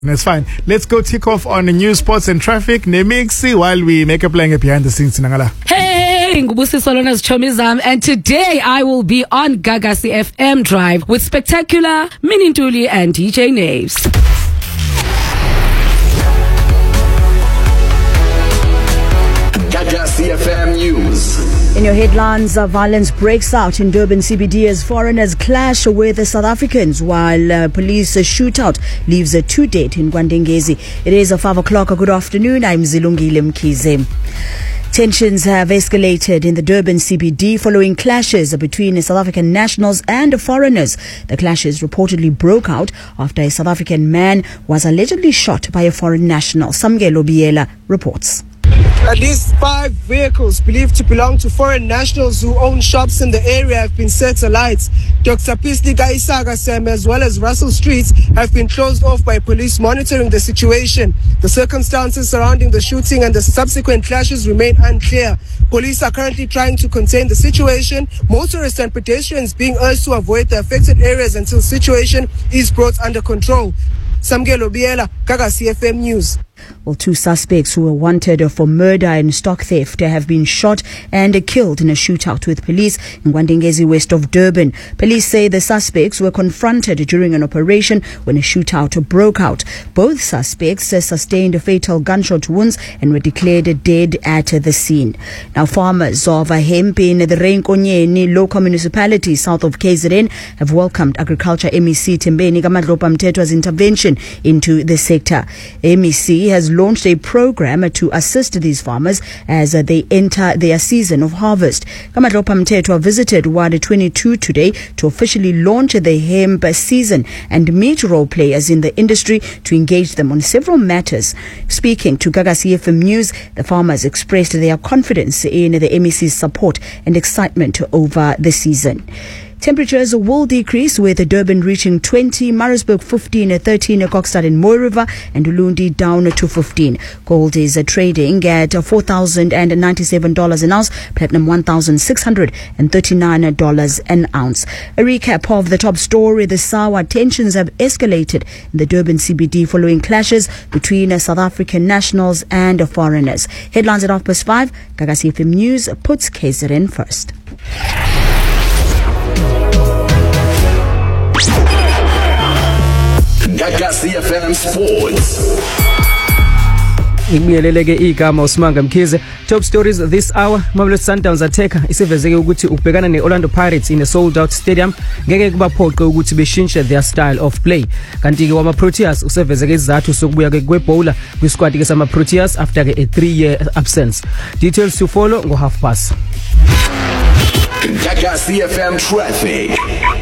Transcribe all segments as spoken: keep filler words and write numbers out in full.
That's fine. Let's go tick off on the news, sports and traffic. Nemixi while we make a playing behind the scenes. Nangala. Hey, Ngubusi Solona's Chomizam, and today I will be on Gagasi F M Drive with Spectacular, Minintuli and D J Naves. Gagasi F M News. In your headlines, uh, violence breaks out in Durban C B D as foreigners clash with the South Africans, while uh, police uh, shootout leaves uh, two dead in Gwandengezi. It is uh, five o'clock. Good afternoon. I'm Zilungile Mkize. Tensions have escalated in the Durban C B D following clashes between South African nationals and foreigners. The clashes reportedly broke out after a South African man was allegedly shot by a foreign national. Samgelo Biela reports. At least five vehicles believed to belong to foreign nationals who own shops in the area have been set alight. Doctor Pisli Gaisaga Sem as well as Russell Streets have been closed off by police monitoring the situation. The circumstances surrounding the shooting and the subsequent clashes remain unclear. Police are currently trying to contain the situation. Motorists and pedestrians being urged to avoid the affected areas until the situation is brought under control. Samgelo Biela, Gagasi F M News. Well, two suspects who were wanted for murder and stock theft have been shot and killed in a shootout with police in Gwandengezi, west of Durban. Police say the suspects were confronted during an operation when a shootout broke out. Both suspects sustained fatal gunshot wounds and were declared dead at the scene. Now, farmers of hemp in the Reinkonyeni local municipality south of K Z N have welcomed Agriculture M E C Tembeni Kamadlopa Mtetwa's intervention into the sector. M E C has launched a program to assist these farmers as they enter their season of harvest. Kamadlopa Mtetwa visited Ward twenty-two today to officially launch the hemp season and meet role players in the industry to engage them on several matters. Speaking to Gagasi F M News, the farmers expressed their confidence in the M E C's support and excitement over the season. Temperatures will decrease with Durban reaching twenty, Maritzburg fifteen, thirteen, Kokstad and Mooi River, and Ulundi down to fifteen. Gold is trading at four thousand ninety-seven dollars an ounce, platinum one thousand six hundred thirty-nine dollars an ounce. A recap of the top story this hour. Tensions have escalated in the Durban C B D following clashes between South African nationals and foreigners. Headlines at half past five. Gagasi F M News puts K Z N first. Gagasi F M Sports. Ngibiyeleleke igama uSimanga Mkhize. Top stories this hour. Mamelodi Sundowns attacker isivezeke ukuthi ukubhekana neOrlando Pirates in a sold out stadium ngeke kubaphoqe ukuthi beshintshe their style of play. Kanti ke wama Proteas usevezeke izathu sokubuya ke kwebowler kwisquad ke sama Proteas after ke a three year absence. Details to follow ngo half past. Gagasi F M traffic.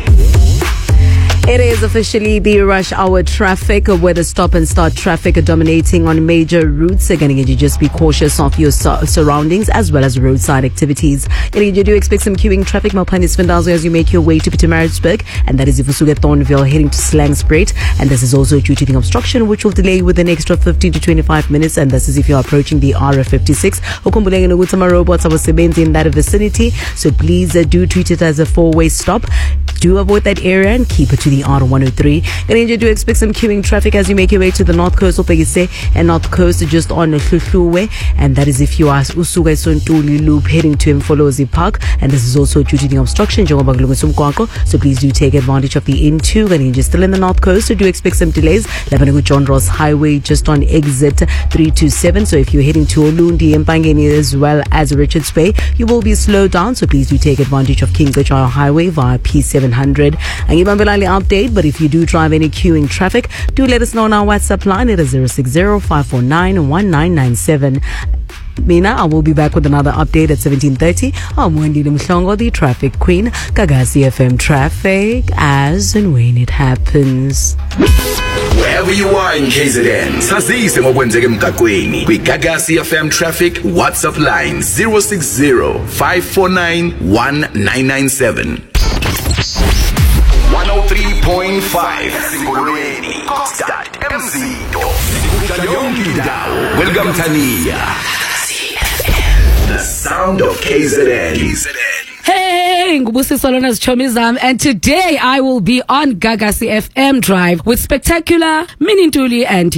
It is officially the rush hour traffic where the stop and start traffic are dominating on major routes. Again, you just be cautious of your sur- surroundings as well as roadside activities. Again, you do expect some queuing traffic, Malpani Svendazo, as you make your way to Pietermaritzburg, and that is if you get Thornville heading to Slangs-Brett, and this is also due to the obstruction which will delay with an extra fifteen to twenty-five minutes, and this is if you're approaching the R F fifty-six. Ukumbulenge nokuthi robots abasebenzi in that vicinity, so please uh, do treat it as a four-way stop. Do avoid that area and keep it to the R one oh three. And you do expect some queuing traffic as you make your way to the North Coast, Opegise and North Coast just on Hluhluwe, and that is if you are Usuga Sontuli Loop heading to Mfolozi Park, and this is also due to the obstruction, so please do take advantage of the N two. And you're still in the North Coast, so do expect some delays. Lebanon John Ross Highway just on exit three two seven, so if you're heading to Olundi and Pangeni as well as Richards Bay, you will be slowed down, so please do take advantage of King Bachar Highway via P seven hundred. And give an update, but if you do drive any queuing traffic, do let us know on our WhatsApp line. It is zero six zero, five four nine, one nine nine seven. Mina, I will be back with another update at seventeen thirty. I'm Wendy Mhlongo, the traffic queen. Gagasi F M traffic as and when it happens. Wherever you are in K Z N, sazise ngokwenzeke emgaqweni. Kwi-Gagasi F M traffic WhatsApp line zero six zero, five four nine, one nine nine seven. one oh three point five Singolweni, Kokstad, Mzido, Yongindawo, Welcome Tania. The sound of K Z N. Hey, Ngubusiso Lona Chomizam, and today I will be on Gagasi F M Drive with spectacular Minintuli and